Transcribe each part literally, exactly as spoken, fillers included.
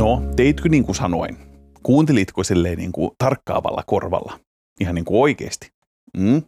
No, teitkö niin kuin sanoin? Kuuntelitko silleen niin kuin tarkkaavalla korvalla? Ihan niin kuin oikeasti. Mm?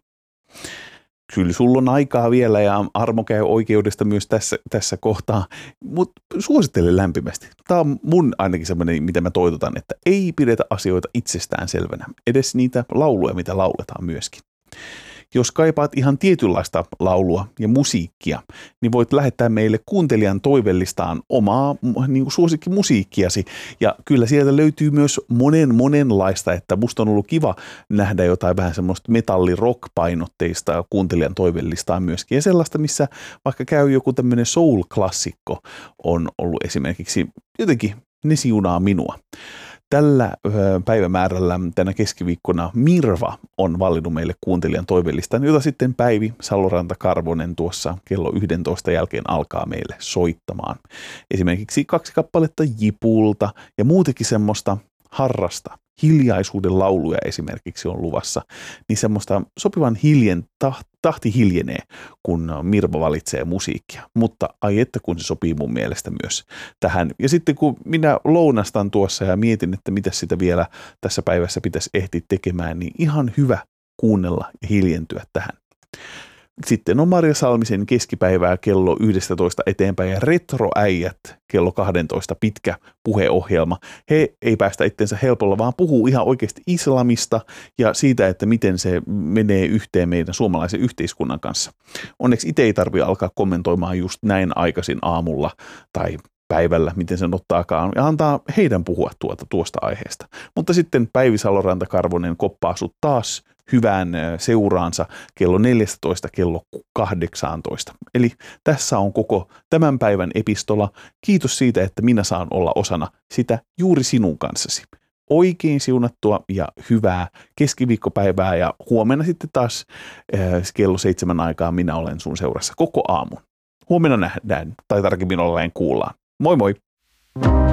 Kyllä sulla on aikaa vielä ja armo käy oikeudesta myös tässä, tässä kohtaa, mutta suosittelen lämpimästi. Tämä on mun ainakin semmoinen, mitä mä toitotan, että ei pidetä asioita itsestään selvänä. Edes niitä lauluja, mitä lauletaan myöskin. Jos kaipaat ihan tietynlaista laulua ja musiikkia, niin voit lähettää meille kuuntelijan toivellistaan omaa niin kuin suosikkimusiikkiasi. Ja kyllä sieltä löytyy myös monen monenlaista, että musta on ollut kiva nähdä jotain vähän semmoista metalli-rock-painotteista kuuntelijan toivellistaan myöskin. Ja sellaista, missä vaikka käy joku tämmöinen soul-klassikko on ollut esimerkiksi jotenkin ne siunaa minua. Tällä päivämäärällä tänä keskiviikkona Mirva on valinnut meille kuuntelijan toivelistan, jota sitten Päivi Saloranta-Karvonen tuossa kello yksitoista jälkeen alkaa meille soittamaan. Esimerkiksi kaksi kappaletta Jipulta ja muutenkin semmoista harrasta. Hiljaisuuden lauluja esimerkiksi on luvassa, niin semmoista sopivan hiljen, tahti hiljenee, kun Mirva valitsee musiikkia. Mutta ai että kun se sopii mun mielestä myös tähän. Ja sitten kun minä lounastan tuossa ja mietin, että mitä sitä vielä tässä päivässä pitäisi ehtiä tekemään, niin ihan hyvä kuunnella ja hiljentyä tähän. Sitten on Marja Salmisen keskipäivää kello yksitoista eteenpäin ja Retroäijät kello kaksitoista pitkä puheohjelma. He ei päästä itsensä helpolla, vaan puhuu ihan oikeasti islamista ja siitä, että miten se menee yhteen meidän suomalaisen yhteiskunnan kanssa. Onneksi itse ei tarvitse alkaa kommentoimaan just näin aikaisin aamulla tai päivällä, miten sen ottaakaan, ja antaa heidän puhua tuota, tuosta aiheesta. Mutta sitten Päivi Saloranta-Karvonen koppaa sut taas hyvään seuraansa kello neljätoista kello kahdeksantoista. Eli tässä on koko tämän päivän epistola. Kiitos siitä, että minä saan olla osana sitä juuri sinun kanssasi. Oikein siunattua ja hyvää keskiviikkopäivää ja huomenna sitten taas äh, kello seitsemän aikaa minä olen sun seurassa koko aamun. Huomenna nähdään, tai tarkemmin ollaan kuullaan. Moi moi!